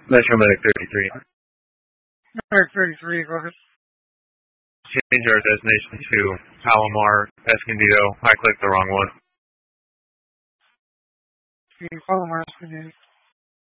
Metro Medic 33. Medic 33, go ahead. Change our destination to Palomar, Escondido. I clicked the wrong one. Palomar, Escondido.